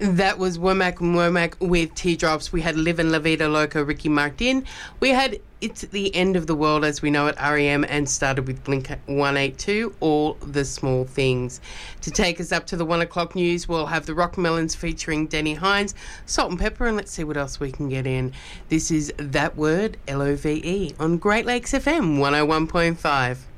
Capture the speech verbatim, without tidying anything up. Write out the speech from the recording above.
That was Womack and Womack with Teardrops. We had Live and La Vida Loca, Ricky Martin. We had It's the End of the World as We Know It, R E M, and started with Blink one eighty-two, All the Small Things. To take us up to the one o'clock news, we'll have the Rockmelons featuring Denny Hines, Salt and Pepper, and let's see what else we can get in. This is That Word, L O V E, on Great Lakes F M one oh one point five.